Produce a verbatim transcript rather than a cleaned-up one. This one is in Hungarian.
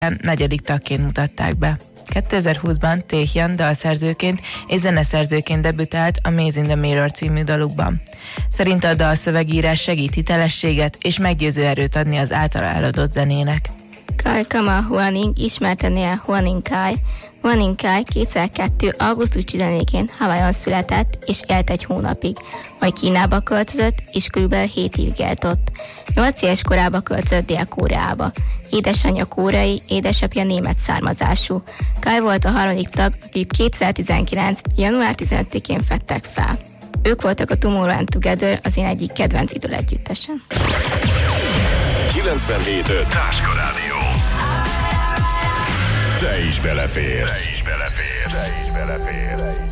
negyedik tagként mutatták be. kétezer-húszban Taehyun dalszerzőként és zeneszerzőként debütált a Maze in the Mirror című dalukban. Szerinte a dalszövegírás segít hitelességet és meggyőző erőt adni az általa eladott zenének. Kai Kama Huaning ismertenél Huaning Kai. Huaning Kai kétezer-kettő. augusztus tizenegyedikén Hawaiion született és élt egy hónapig, majd Kínába költözött és körülbelül hét évig élt ott. nyolc éves korában költözött Dél-Koreába. Édesanyja koreai, édesapja német származású. Kai volt a harmadik tag, akit kétezer-tizenkilenc. január tizenötödikén fedtek fel. Ők voltak a Tomorrowland Together, az én egyik kedvenc idol együttesem. kilencvenhét öt Táska Rádió. Te is beleférsz. Te is beleférsz. Te is beleférsz.